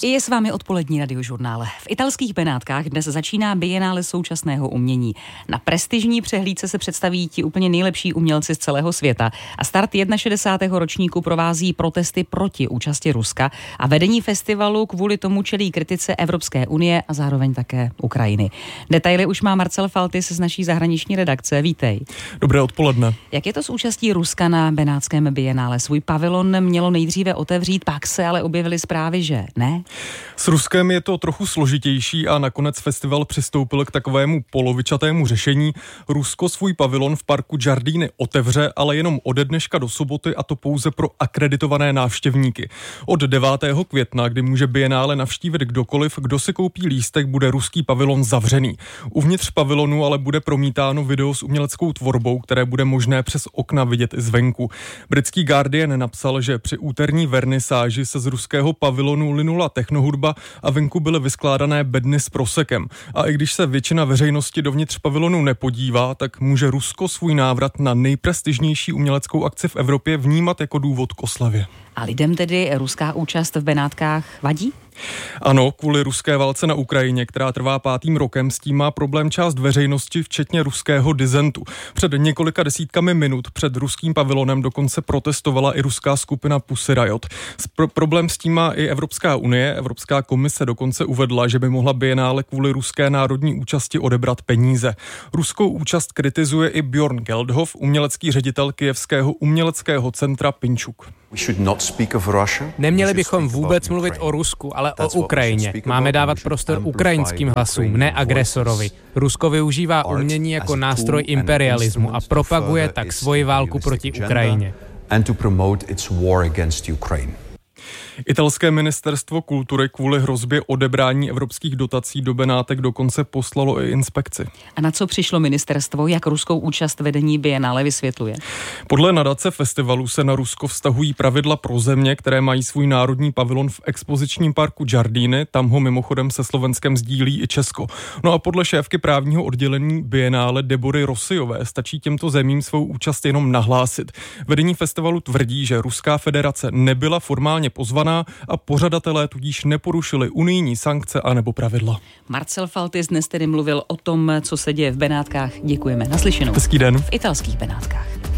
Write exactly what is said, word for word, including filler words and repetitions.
Je s vámi odpolední radiožurnál. V italských Benátkách dnes začíná Biennále současného umění. Na prestižní přehlídce se představí ti úplně nejlepší umělci z celého světa a start šedesátého prvního ročníku provází protesty proti účasti Ruska a vedení festivalu kvůli tomu čelí kritice Evropské unie a zároveň také Ukrajiny. Detaily už má Marcel Faltis z naší zahraniční redakce. Vítej. Dobré odpoledne. Jak je to s účastí Ruska na Benátském Biennále? Svůj pavilon mělo nejdříve otevřít, pak se ale objevily zprávy, že ne? S Ruskem je to trochu složitější a nakonec festival přistoupil k takovému polovičatému řešení. Rusko svůj pavilon v parku Giardini otevře, ale jenom ode dneška do soboty, a to pouze pro akreditované návštěvníky. Od devátého května, kdy může Biennále navštívit kdokoliv, kdo si koupí lístek, bude ruský pavilon zavřený. Uvnitř pavilonu ale bude promítáno video s uměleckou tvorbou, které bude možné přes okna vidět i zvenku. Britský Guardian napsal, že při úterní vernisáži se z ruského pavilonu linula technohudba a venku byly vyskládané bedny s prosekem. A i když se většina veřejnosti dovnitř pavilonu nepodívá, tak může Rusko svůj návrat na nejprestižnější uměleckou akci v Evropě vnímat jako důvod k oslavě. A lidem tedy ruská účast v Benátkách vadí? Ano, kvůli ruské válce na Ukrajině, která trvá pátým rokem, s tím má problém část veřejnosti, včetně ruského disentu. Před několika desítkami minut před ruským pavilonem dokonce protestovala i ruská skupina Pussy Riot. Pro- problém s tím má i Evropská unie. Evropská komise dokonce uvedla, že by mohla Biennále kvůli ruské národní účasti odebrat peníze. Ruskou účast kritizuje i Björn Geldhof, umělecký ředitel kyjevského uměleckého centra Pinčuk. Neměli bychom vůbec mluvit o Rusku, ale o Ukrajině. Máme dávat prostor ukrajinským hlasům, ne agresorovi. Rusko využívá umění jako nástroj imperialismu a propaguje tak svoji válku proti Ukrajině. Italské ministerstvo kultury kvůli hrozbě odebrání evropských dotací do Benátek dokonce poslalo i inspekci. A na co přišlo ministerstvo, jak ruskou účast vedení Biennále vysvětluje? Podle nadace festivalu se na Rusko vztahují pravidla pro země, které mají svůj národní pavilon v expozičním parku Giardini, tam ho mimochodem se Slovenskem sdílí i Česko. No a podle šéfky právního oddělení Biennále Debory Rosijové stačí těmto zemím svou účast jenom nahlásit. Vedení festivalu tvrdí, že Ruská federace nebyla formálně pozvaná a pořadatelé tudíž neporušili unijní sankce anebo pravidla. Marcel Faltis dnes tedy mluvil o tom, co se děje v Benátkách. Děkujeme. Naslyšenou. Hezký den. V italských Benátkách.